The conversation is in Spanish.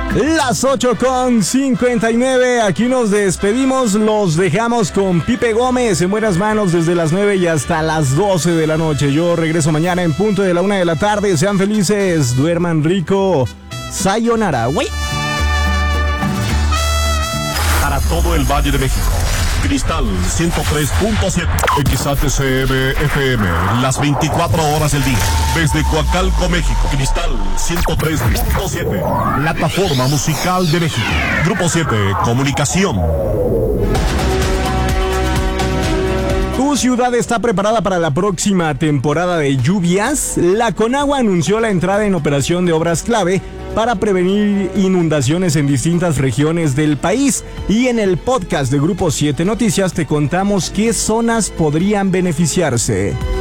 Las 8:59, aquí nos despedimos, los dejamos con Pipe Gómez en buenas manos desde las 9 y hasta las 12 de la noche. Yo regreso mañana en punto de la 1 de la tarde. Sean felices, duerman rico. Sayonara, güey. Para todo el Valle de México, Cristal 103.7, XHCM FM, las 24 horas del día. Desde Coacalco, México, Cristal 103.7, plataforma musical de México. Grupo 7, comunicación. ¿Tu ciudad está preparada para la próxima temporada de lluvias? La Conagua anunció la entrada en operación de obras clave para prevenir inundaciones en distintas regiones del país. Y en el podcast de Grupo 7 Noticias te contamos qué zonas podrían beneficiarse.